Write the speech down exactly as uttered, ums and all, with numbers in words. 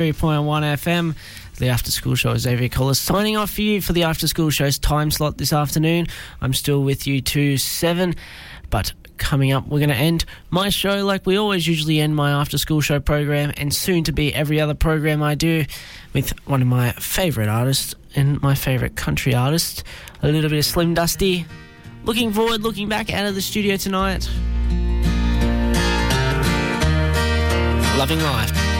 three point one F M. The After School Show is Xavier Collis signing off for you for the After School Show's time slot this afternoon. I'm still with you to seven, but coming up, we're going to end my show like we always usually end my After School Show program, and soon to be every other program I do, with one of my favourite artists and my favourite country artist, a little bit of Slim Dusty. Looking forward, looking back out of the studio tonight. Loving life.